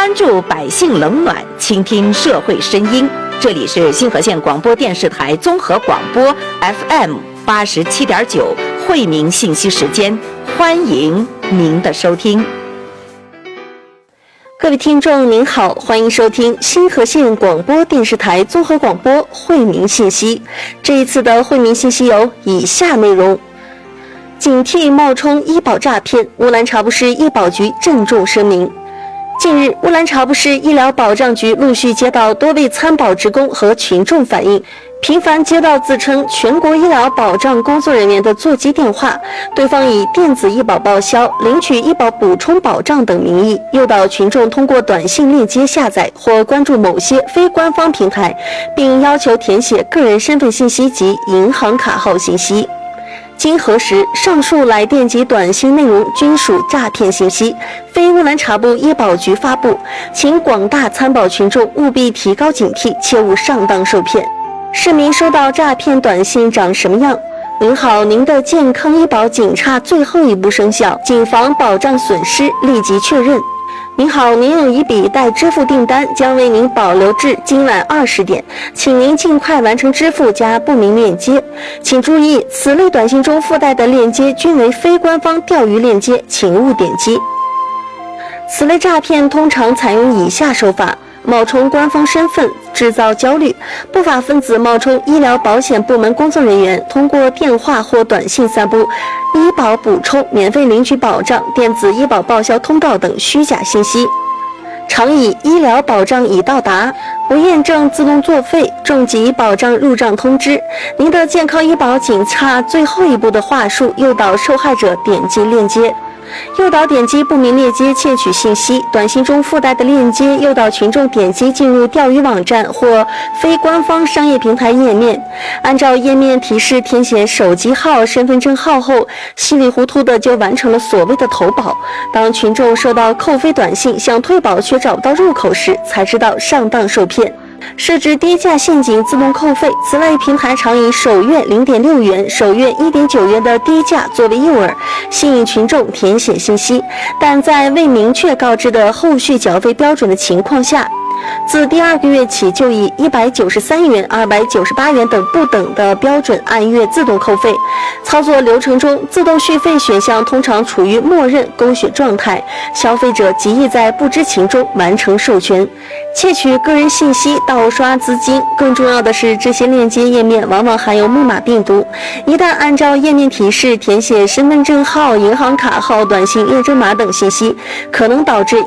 关注百姓冷暖，倾听社会声音。这里是新河县广播电视台综合广播 FM87.9惠民信息时间，欢迎您的收听。 各位听众您好，欢迎收听新河县广播电视台综合广播惠民信息。这一次的惠民信息有以下内容：警惕冒充医保诈骗，乌兰察布市医保局郑重声明。近日，乌兰察布市医疗保障局陆续接到多位参保职工和群众反映，频繁接到自称全国医疗保障工作人员的座机电话，对方以电子医保报销、领取医保补充保障等名义，诱导群众通过短信链接下载或关注某些非官方平台，并要求填写个人身份信息及银行卡号信息。经核实，上述来电及短信内容均属诈骗信息，非乌兰察布医保局发布，请广大参保群众务必提高警惕，切勿上当受骗。市民收到诈骗短信长什么样？您好，您的健康医保仅差最后一步生效，谨防保障损失，立即确认。您好，您有一笔待支付订单，将为您保留至今晚20点，请您尽快完成支付加不明链接。请注意，此类短信中附带的链接均为非官方钓鱼链接，请勿点击。此类诈骗通常采用以下手法：冒充官方身份，制造焦虑。不法分子冒充医疗保险部门工作人员，通过电话或短信散布医保补充、免费领取保障、电子医保报销通道等虚假信息，常以医疗保障已到达、不验证自动作废、重疾保障入账通知、您的健康医保仅差最后一步的话术，诱导受害者点击链接。诱导点击不明链接窃取信息，短信中附带的链接诱导群众点击进入钓鱼网站或非官方商业平台页面，按照页面提示填写手机号、身份证号后，稀里糊涂的就完成了所谓的投保。当群众收到扣费短信想退保却找不到入口时，才知道上当受骗。设置低价陷阱自动扣费，此类平台常以首月0.6元、首月1.9元的低价作为诱饵，吸引群众填写信息，但在未明确告知的后续缴费标准的情况下，自第2个月起就以193元、298元等不等的标准按月自动扣费。操作流程中，自动续费选项通常处于默认勾选状态，消费者极易在不知情中完成授权，窃取个人信息、盗刷资金。更重要的是，这些链接页面往往含有木马病毒，一旦按照页面提示填写身份证号、银行卡号、短信验证码等信息，可能导致